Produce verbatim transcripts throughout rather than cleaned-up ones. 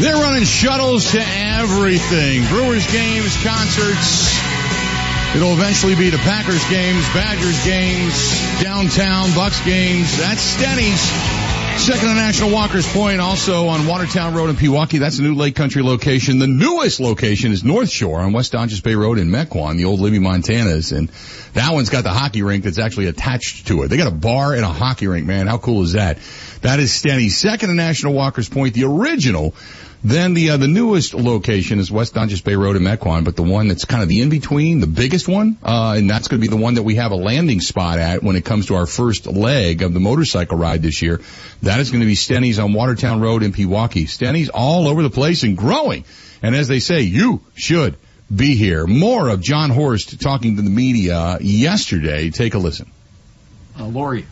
They're running shuttles to everything. Brewers games, concerts. It'll eventually be the Packers games, Badgers games, downtown Bucks games. That's Stenny's. Second to National Walker's Point, also on Watertown Road in Pewaukee. That's a new Lake Country location. The newest location is North Shore on West Dodgers Bay Road in Mequon, the old Libby Montanas. And that one's got the hockey rink that's actually attached to it. They got a bar and a hockey rink, man. How cool is that? That is Stenny's. Second to National Walker's Point, the original. Then the uh, the newest location is West Dodgers Bay Road in Mequon, but the one that's kind of the in-between, the biggest one, uh, and that's going to be the one that we have a landing spot at when it comes to our first leg of the motorcycle ride this year. That is going to be Stenny's on Watertown Road in Pewaukee. Stenny's all over the place and growing. And as they say, you should be here. More of John Horst talking to the media yesterday. Take a listen. Uh, Lori.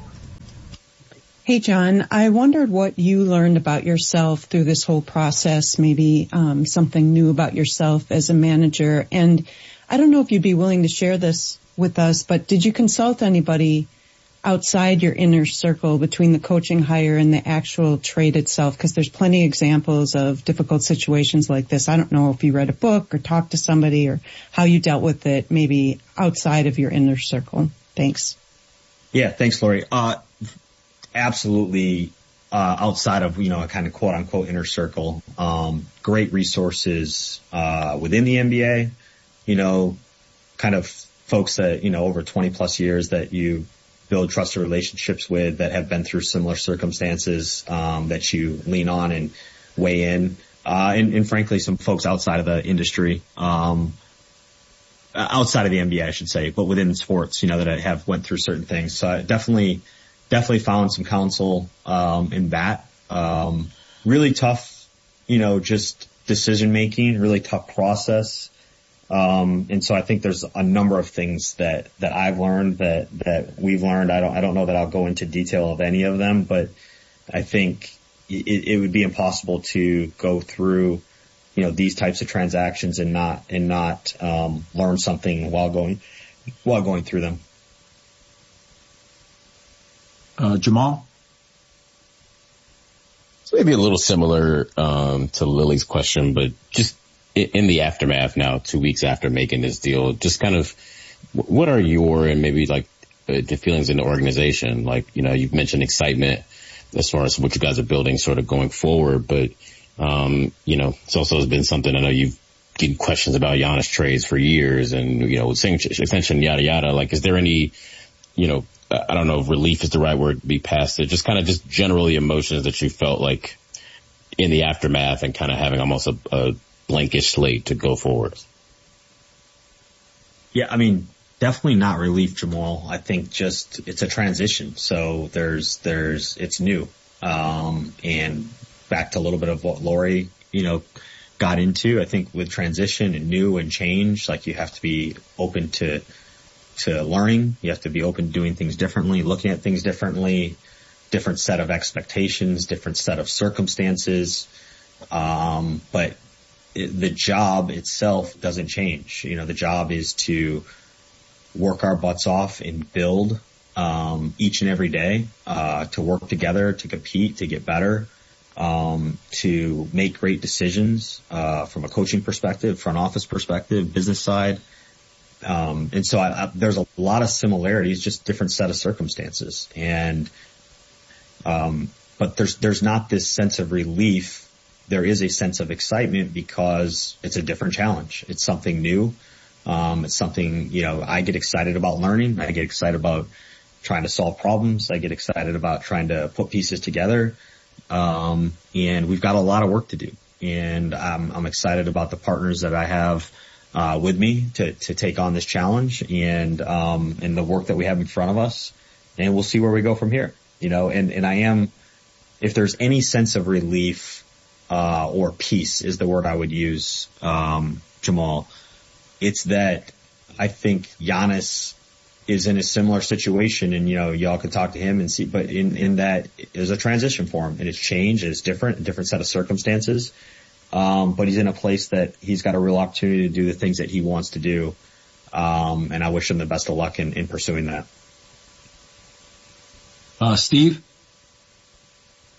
Hey, John, I wondered what you learned about yourself through this whole process, maybe um, something new about yourself as a manager. And I don't know if you'd be willing to share this with us, but did you consult anybody outside your inner circle between the coaching hire and the actual trade itself? Because there's plenty of examples of difficult situations like this. I don't know if you read a book or talked to somebody or how you dealt with it maybe outside of your inner circle. Thanks. Yeah, thanks, Lori. Uh, absolutely, uh, outside of, you know, a kind of quote unquote inner circle, um, great resources, uh, within the N B A, you know, kind of folks that, you know, over twenty plus years that you build trusted relationships with that have been through similar circumstances, um, that you lean on and weigh in, uh, and, and frankly, some folks outside of the industry, um, outside of the N B A, I should say, but within sports, you know, that I have went through certain things. So I definitely, definitely found some counsel, um, in that. Um, really tough, you know, just decision making, really tough process. Um, and so I think there's a number of things that, that I've learned that, that we've learned. I don't, I don't know that I'll go into detail of any of them, but I think it, it would be impossible to go through, you know, these types of transactions and not, and not, um, learn something while going, while going through them. Uh, Jamal? It's maybe a little similar, um, to Lily's question, but just in the aftermath now, two weeks after making this deal, just kind of what are your, and maybe like the feelings in the organization? Like, you know, you've mentioned excitement as far as what you guys are building sort of going forward, but Um, you know, it's also been something I know you've getting questions about Giannis trades for years and, you know, extension, yada, yada. Like, is there any, you know, I don't know if relief is the right word to be past it, just kind of just generally emotions that you felt like in the aftermath and kind of having almost a, a blankish slate to go forward? Yeah, I mean, definitely not relief, Jamal. I think just it's a transition. So there's, there's, it's new. Um, and back to a little bit of what Lori, you know, got into. I think with transition and new and change, like you have to be open to, to learning. You have to be open to doing things differently, looking at things differently, different set of expectations, different set of circumstances. Um, but it, the job itself doesn't change. You know, the job is to work our butts off and build, um, each and every day, uh, to work together, to compete, to get better. Um, to make great decisions, uh, from a coaching perspective, front office perspective, business side. Um, and so I, I, there's a lot of similarities, just different set of circumstances. And, um, but there's, there's not this sense of relief. There is a sense of excitement because it's a different challenge. It's something new. Um, it's something, you know, I get excited about learning. I get excited about trying to solve problems. I get excited about trying to put pieces together. Um, and we've got a lot of work to do, and I'm, I'm excited about the partners that I have, uh, with me to, to take on this challenge and, um, and the work that we have in front of us, and we'll see where we go from here, you know, and, and I am, if there's any sense of relief, uh, or peace is the word I would use, um, Jamal, it's that I think Giannis is in a similar situation, and, you know, y'all can talk to him and see, but in, in that there's a transition for him, and it's changed, it's different, a different set of circumstances. Um, but he's in a place that he's got a real opportunity to do the things that he wants to do. Um, and I wish him the best of luck in, in pursuing that. Uh, Steve?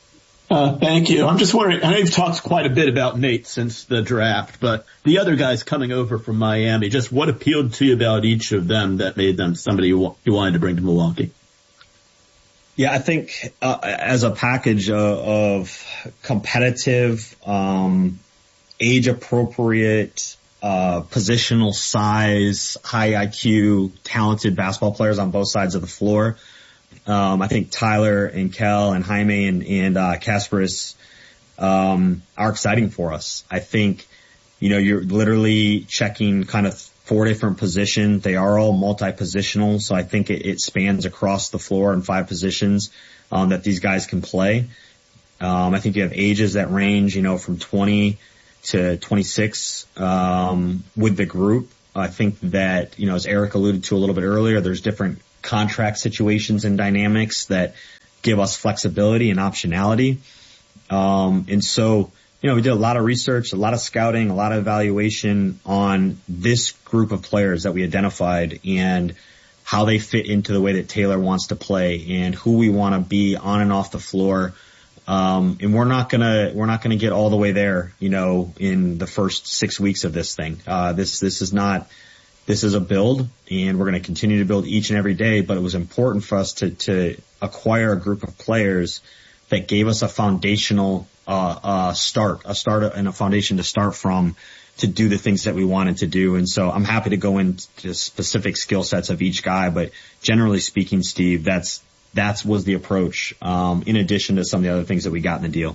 Uh, thank you. I'm just wondering, I know you've talked quite a bit about Nate since the draft, but the other guys coming over from Miami, just what appealed to you about each of them that made them somebody you, you wanted to bring to Milwaukee? Yeah, I think uh, as a package of, of competitive, um, age-appropriate, uh, positional size, high I Q, talented basketball players on both sides of the floor, Um, I think Tyler and Kel and Jaime and, and, uh, Kasparis, um, are exciting for us. I think, you know, you're literally checking kind of four different positions. They are all multi-positional. So I think it, it spans across the floor in five positions, um, that these guys can play. Um, I think you have ages that range, you know, from twenty to twenty-six, um, with the group. I think that, you know, as Eric alluded to a little bit earlier, there's different contract situations and dynamics that give us flexibility and optionality. Um, and so, you know, we did a lot of research, a lot of scouting, a lot of evaluation on this group of players that we identified and how they fit into the way that Taylor wants to play and who we want to be on and off the floor. Um, and we're not gonna, we're not gonna get all the way there, you know, in the first six weeks of this thing. Uh, this, this is not, This is a build, and we're going to continue to build each and every day, but it was important for us to, to acquire a group of players that gave us a foundational uh, uh, start, a start and a foundation to start from to do the things that we wanted to do. And so I'm happy to go into specific skill sets of each guy, but generally speaking, Steve, that's that's was the approach, um, in addition to some of the other things that we got in the deal.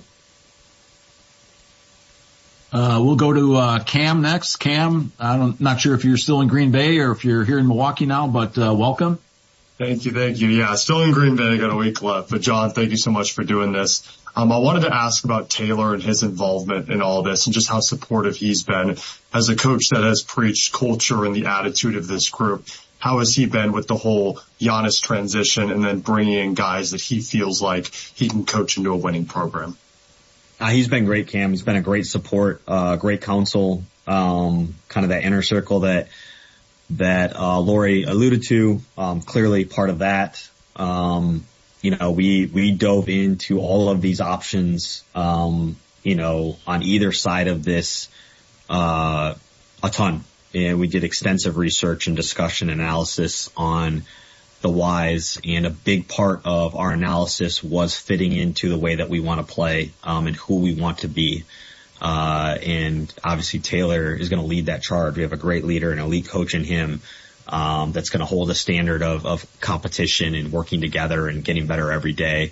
Uh, we'll go to, uh, Cam next. Cam, I'm not sure if you're still in Green Bay or if you're here in Milwaukee now, but, uh, welcome. Thank you. Thank you. Yeah, still in Green Bay. Got a week left, but John, thank you so much for doing this. Um, I wanted to ask about Taylor and his involvement in all this and just how supportive he's been as a coach that has preached culture and the attitude of this group. How has he been with the whole Giannis transition and then bringing in guys that he feels like he can coach into a winning program? Uh, he's been great, Cam. He's been a great support, uh, great counsel, um, kind of that inner circle that, that, uh, Lori alluded to, um, clearly part of that. Um, you know, we, we dove into all of these options, um, you know, on either side of this, uh, a ton. And we did extensive research and discussion analysis on the whys, and a big part of our analysis was fitting into the way that we want to play, um, and who we want to be. Uh, and obviously Taylor is going to lead that charge. We have a great leader, an elite coach in him, um, that's going to hold a standard of, of competition and working together and getting better every day,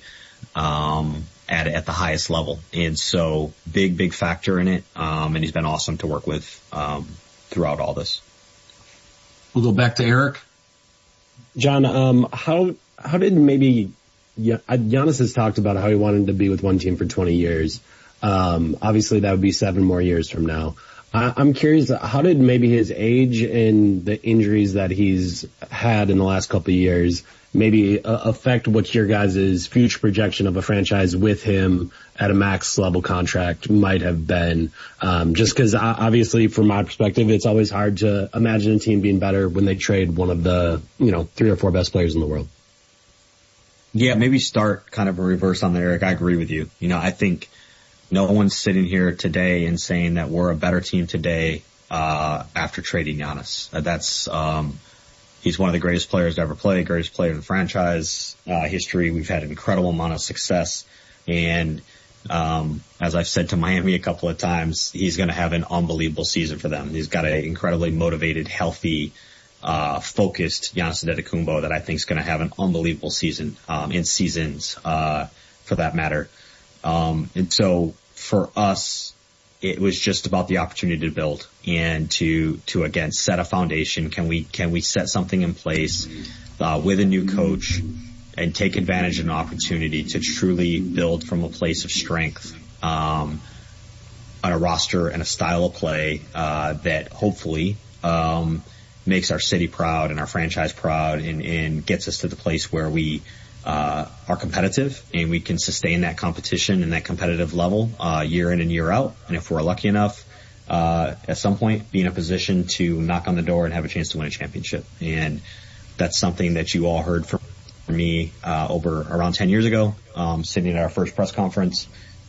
um, at, at the highest level. And so big, big factor in it. Um, and he's been awesome to work with, um, throughout all this. We'll go back to Eric. John, um, how how did maybe Giannis has talked about how he wanted to be with one team for twenty years. Um, obviously, that would be seven more years from now. I, I'm curious, how did maybe his age and the injuries that he's had in the last couple of years maybe uh, affect what your guys' future projection of a franchise with him at a max level contract might have been? Um, just because obviously from my perspective, it's always hard to imagine a team being better when they trade one of the, you know, three or four best players in the world. Yeah, maybe start kind of a reverse on that, Eric. I agree with you. You know, I think no one's sitting here today and saying that we're a better team today, uh, after trading Giannis. Uh, that's, um, he's one of the greatest players to ever play, greatest player in the franchise, uh, history. We've had an incredible amount of success. And, um, as I've said to Miami a couple of times, he's going to have an unbelievable season for them. He's got an incredibly motivated, healthy, uh, focused Giannis Antetokounmpo that I think is going to have an unbelievable season, um, in seasons, uh, for that matter. Um, and so for us, it was just about the opportunity to build and to, to again, set a foundation. Can we, can we set something in place, uh, with a new coach and take advantage of an opportunity to truly build from a place of strength, um, on a roster and a style of play, uh, that hopefully, um, makes our city proud and our franchise proud and, and gets us to the place where we, uh, are competitive and we can sustain that competition and that competitive level, uh, year in and year out. And if we're lucky enough, uh, at some point be in a position to knock on the door and have a chance to win a championship. And that's something that you all heard from me, uh, over around ten years ago, um, sitting at our first press conference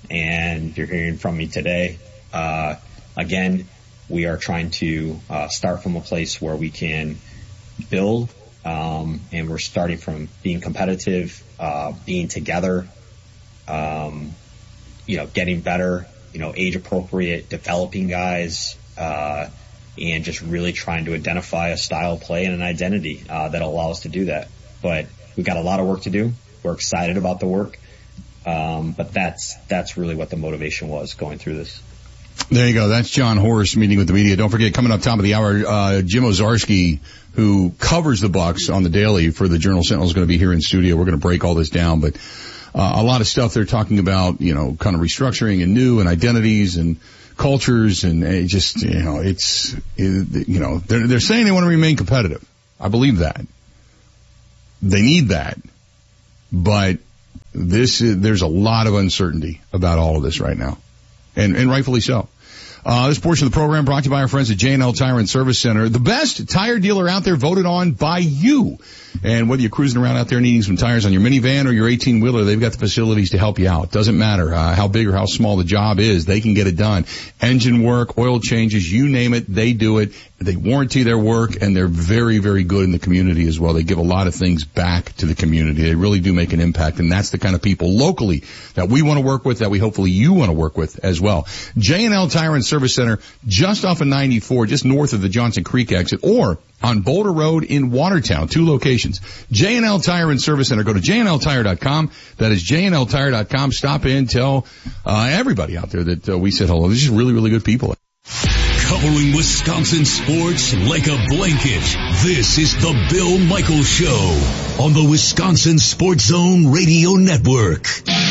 and you're hearing from me today. Uh, again, we are trying to uh, start from a place where we can build, um, and we're starting from being competitive, uh, being together, um, you know, getting better, you know, age appropriate, developing guys, uh, and just really trying to identify a style of play and an identity uh, that'll allow us to do that. But we've got a lot of work to do. We're excited about the work, um, but that's that's really what the motivation was going through this. There you go. That's Jon Horst meeting with the media. Don't forget, coming up top of the hour, uh, Jim Owczarski, who covers the Bucks on the daily for the Journal Sentinel, is going to be here in studio. We're going to break all this down, but uh, a lot of stuff they're talking about, you know, kind of restructuring and new and identities and cultures, and it just, you know, it's, it, you know, they're, they're saying they want to remain competitive. I believe that. They need that. But this is, there's a lot of uncertainty about all of this right now. And, and rightfully so. Uh, this portion of the program brought to you by our friends at J and L Tire and Service Center. The best tire dealer out there, voted on by you. And whether you're cruising around out there needing some tires on your minivan or your eighteen-wheeler, they've got the facilities to help you out. Doesn't matter uh, how big or how small the job is, they can get it done. Engine work, oil changes, you name it, they do it. They warranty their work, and they're very, very good in the community as well. They give a lot of things back to the community. They really do make an impact, and that's the kind of people locally that we want to work with, that we hopefully you want to work with as well. J and L Tire and Service Center, just off of ninety-four, just north of the Johnson Creek exit, or on Boulder Road in Watertown, two locations. J and L Tire and Service Center. Go to J N L tire dot com. That is J N L tire dot com. Stop in, tell uh, everybody out there that uh, we said hello. These are really, really good people. Covering Wisconsin sports like a blanket, this is the Bill Michaels Show on the Wisconsin Sports Zone Radio Network.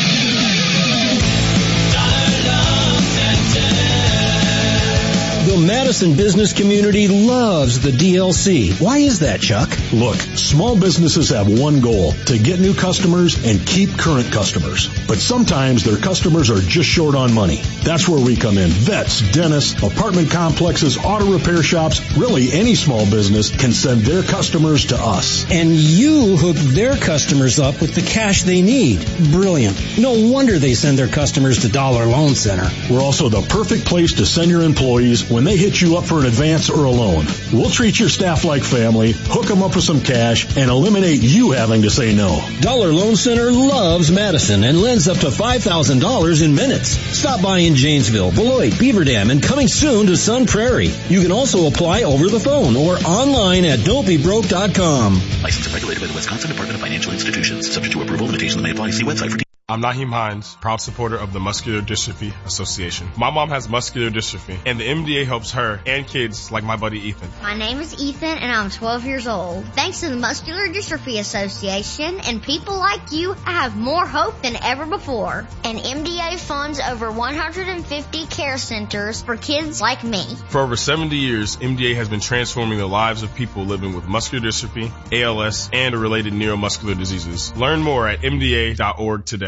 The Madison business community loves the D L C. Why is that, Chuck? Look, small businesses have one goal, to get new customers and keep current customers. But sometimes their customers are just short on money. That's where we come in. Vets, dentists, apartment complexes, auto repair shops, really any small business can send their customers to us. And you hook their customers up with the cash they need. Brilliant. No wonder they send their customers to Dollar Loan Center. We're also the perfect place to send your employees when they hit you up for an advance or a loan. We'll treat your staff like family, hook them up with some cash, and eliminate you having to say no. Dollar Loan Center loves Madison and lends up to five thousand dollars in minutes. Stop by in Janesville, Beloit, Beaver Dam, and coming soon to Sun Prairie. You can also apply over the phone or online at don't be broke dot com. Licensed and regulated by the Wisconsin Department of Financial Institutions. Subject to approval, limitations may apply. See website for details. I'm Naheem Hines, proud supporter of the Muscular Dystrophy Association. My mom has muscular dystrophy, and the M D A helps her and kids like my buddy Ethan. My name is Ethan, and I'm twelve years old. Thanks to the Muscular Dystrophy Association and people like you, I have more hope than ever before. And M D A funds over one hundred fifty care centers for kids like me. For over seventy years, M D A has been transforming the lives of people living with muscular dystrophy, A L S, and related neuromuscular diseases. Learn more at M D A dot org today.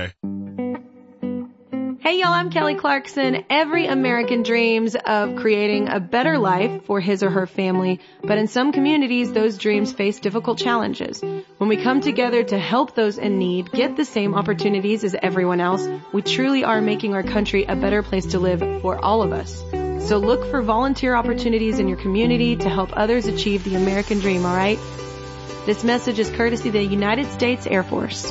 Hey y'all, I'm Kelly Clarkson. Every American dreams of creating a better life for his or her family, but in some communities, those dreams face difficult challenges. When we come together to help those in need get the same opportunities as everyone else, we truly are making our country a better place to live for all of us. So look for volunteer opportunities in your community to help others achieve the American dream, alright? This message is courtesy of the United States Air Force.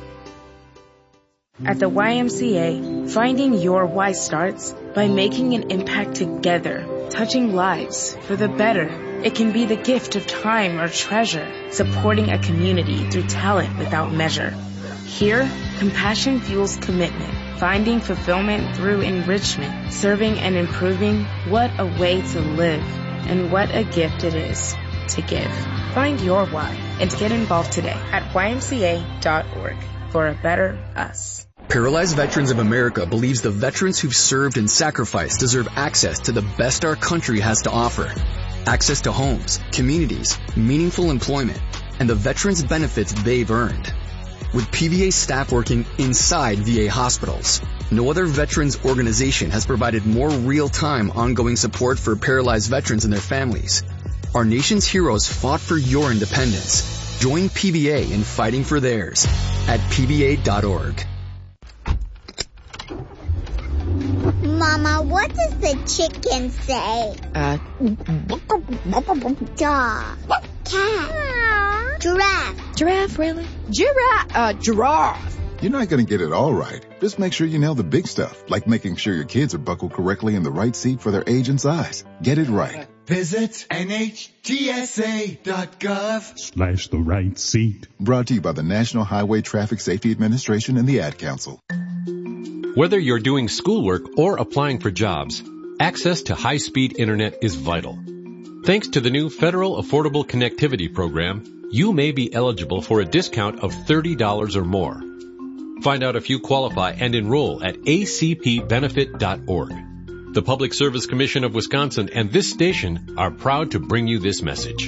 At the Y M C A, finding your why starts by making an impact together, touching lives for the better. It can be the gift of time or treasure, supporting a community through talent without measure. Here, compassion fuels commitment, finding fulfillment through enrichment, serving and improving. What a way to live, and what a gift it is to give. Find your why and get involved today at Y M C A dot org for a better us. Paralyzed Veterans of America believes the veterans who've served and sacrificed deserve access to the best our country has to offer. Access to homes, communities, meaningful employment, and the veterans' benefits they've earned. With P V A staff working inside V A hospitals, no other veterans organization has provided more real-time ongoing support for paralyzed veterans and their families. Our nation's heroes fought for your independence. Join P V A in fighting for theirs at P V A dot org. Mama, what does the chicken say? Uh, Dog. Cat. Giraffe. Giraffe, really? Giraffe. Uh, giraffe. You're not going to get it all right. Just make sure you nail the big stuff, like making sure your kids are buckled correctly in the right seat for their age and size. Get it right. Visit N H T S A dot gov Slash the right seat. Brought to you by the National Highway Traffic Safety Administration and the Ad Council. Whether you're doing schoolwork or applying for jobs, access to high-speed internet is vital. Thanks to the new Federal Affordable Connectivity Program, you may be eligible for a discount of thirty dollars or more. Find out if you qualify and enroll at A C P benefit dot org. The Public Service Commission of Wisconsin and this station are proud to bring you this message.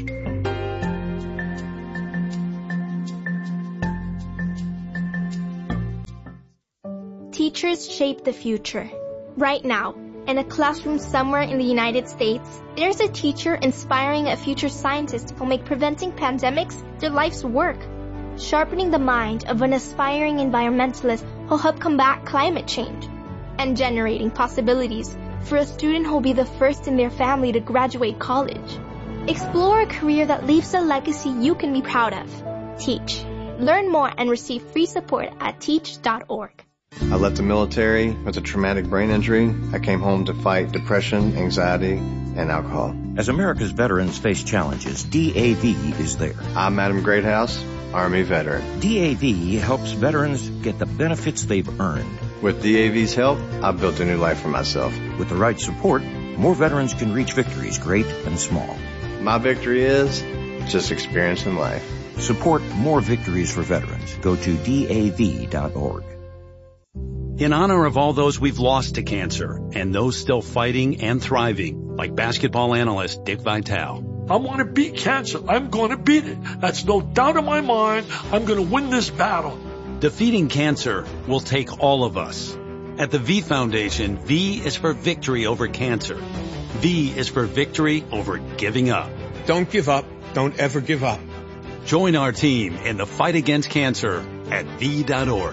Teachers shape the future. Right now, in a classroom somewhere in the United States, there's a teacher inspiring a future scientist who'll make preventing pandemics their life's work. Sharpening the mind of an aspiring environmentalist who'll help combat climate change. And generating possibilities for a student who'll be the first in their family to graduate college. Explore a career that leaves a legacy you can be proud of. Teach. Learn more and receive free support at teach dot org. I left the military with a traumatic brain injury. I came home to fight depression, anxiety, and alcohol. As America's veterans face challenges, D A V is there. I'm Adam Greathouse, Army veteran. D A V helps veterans get the benefits they've earned. With D A V's help, I've built a new life for myself. With the right support, more veterans can reach victories, great and small. My victory is just experiencing life. Support more victories for veterans. Go to D A V dot org. In honor of all those we've lost to cancer and those still fighting and thriving, like basketball analyst Dick Vitale. I want to beat cancer. I'm going to beat it. That's no doubt in my mind. I'm going to win this battle. Defeating cancer will take all of us. At the V Foundation, V is for victory over cancer. V is for victory over giving up. Don't give up. Don't ever give up. Join our team in the fight against cancer at V dot org.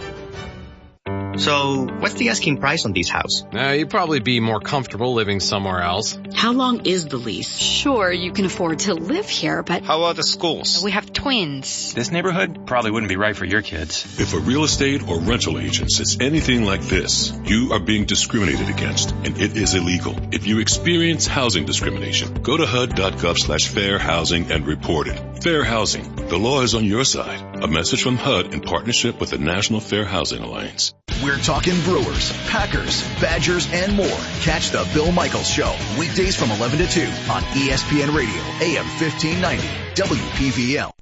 So, what's the asking price on this house? Uh, you'd probably be more comfortable living somewhere else. How long is the lease? Sure, you can afford to live here, but... How about the schools? We have twins. This neighborhood probably wouldn't be right for your kids. If a real estate or rental agent says anything like this, you are being discriminated against, and it is illegal. If you experience housing discrimination, go to H U D dot gov slash fair housing and report it. Fair Housing. The law is on your side. A message from H U D in partnership with the National Fair Housing Alliance. We're talking Brewers, Packers, Badgers, and more. Catch the Bill Michaels Show weekdays from eleven to two on E S P N Radio, A M fifteen ninety, W P V L.